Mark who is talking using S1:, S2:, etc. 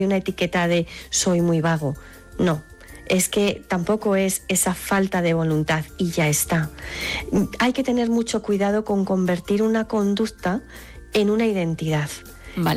S1: una etiqueta de soy muy vago. No, es que tampoco es esa falta de voluntad y ya está. Hay que tener mucho cuidado con convertir una conducta en una identidad.